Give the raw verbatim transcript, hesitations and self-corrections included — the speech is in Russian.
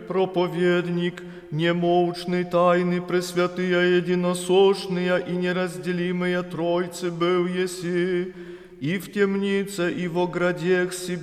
проповедник, немолчный, тайны, пресвятые, единосошные и неразделимые Тройцы был еси, и в темнице, и в ограде к себе